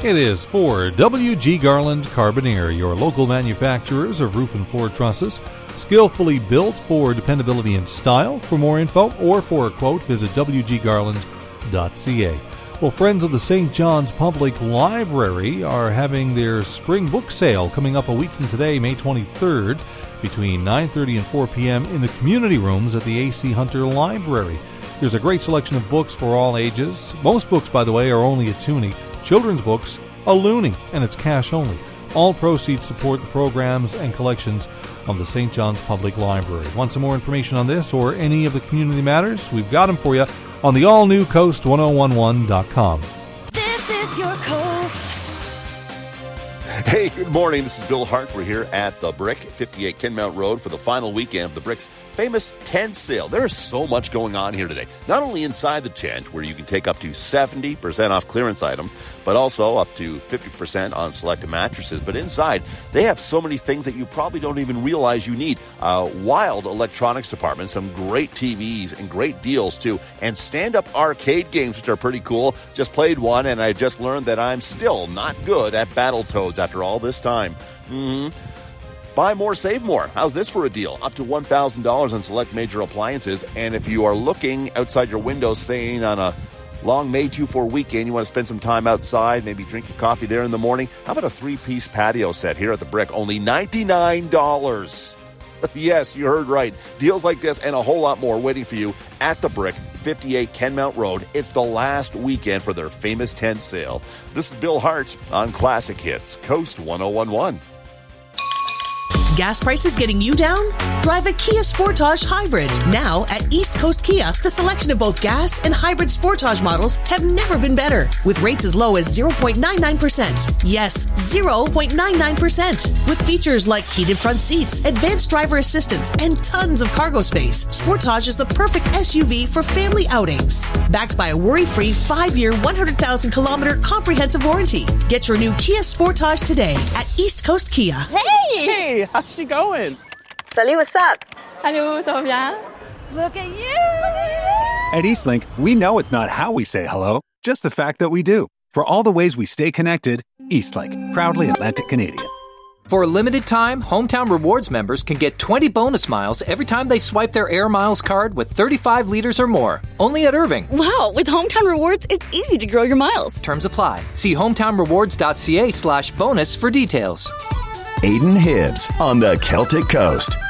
It is for W.G. Garland Carboneer, your local manufacturers of roof and floor trusses, skillfully built for dependability and style. For more info or for a quote, visit wggarland.ca. Well, friends of the St. John's Public Library are having their spring book sale coming up a week from today, May 23rd, between 9:30 and 4 p.m. in the community rooms at the A.C. Hunter Library. There's a great selection of books for all ages. Most books, by the way, are only a toonie. Children's books, a loonie, and it's cash only. All proceeds support the programs and collections of the St. John's Public Library. Want some more information on this or any of the community matters? We've got them for you on the all-new Coast1011.com. This is your Coast. Hey, good morning. This is Bill Hart. We're here at the Brick, 58 Kenmount Road, for the final weekend of the Brick's famous tent sale. There is so much going on here today. Not only inside the tent, where you can take up to 70% off clearance items, but also up to 50% on selected mattresses. But inside, they have so many things that you probably don't even realize you need. Wild electronics department, some great TVs and great deals too, and stand-up arcade games, which are pretty cool. Just played one, and I just learned that I'm still not good at Battletoads after all this time. Buy more, save more. How's this for a deal? Up to $1,000 on select major appliances. And if you are looking outside your window, saying on a long May 2-4 weekend, you want to spend some time outside, maybe drink your coffee there in the morning, how about a 3-piece patio set here at the Brick? Only $99. Yes, you heard right. Deals like this and a whole lot more waiting for you at the Brick, 58 Kenmount Road. It's the last weekend for their famous tent sale. This is Bill Hart on Classic Hits, Coast 1011. Gas prices getting you down? Drive a Kia Sportage Hybrid. Now at East Coast Kia, the selection of both gas and hybrid Sportage models have never been better. With rates as low as 0.99%. Yes, 0.99%. With features like heated front seats, advanced driver assistance, and tons of cargo space, Sportage is the perfect SUV for family outings. Backed by a worry-free 5-year, 100,000-kilometer comprehensive warranty. Get your new Kia Sportage today at East Coast Kia. Hey, how's she going? Salut, what's up? Hello, ça va bien? Look at you! At Eastlink, we know it's not how we say hello, just the fact that we do. For all the ways we stay connected, Eastlink, proudly Atlantic Canadian. For a limited time, Hometown Rewards members can get 20 bonus miles every time they swipe their Air Miles card with 35 liters or more. Only at Irving. Wow, with Hometown Rewards, it's easy to grow your miles. Terms apply. See hometownrewards.ca/bonus for details. Aiden Hibbs on the Celtic Coast.